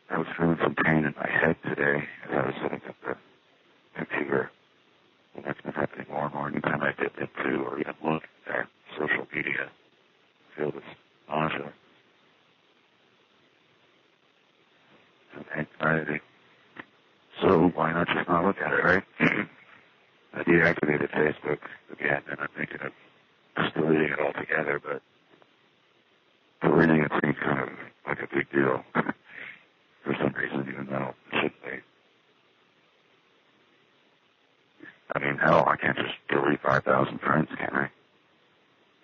I was feeling some pain in my head today as I was sitting at the computer. And that's been happening more and more anytime I dip into or even look at social media. I feel this nausea and anxiety. So why not just not look at it, right? I deactivated Facebook again, and I'm thinking of just deleting it altogether, but deleting it seems kind of like a big deal for some reason, even though it shouldn't be. I mean, hell, I can't just delete 5,000 friends, can I?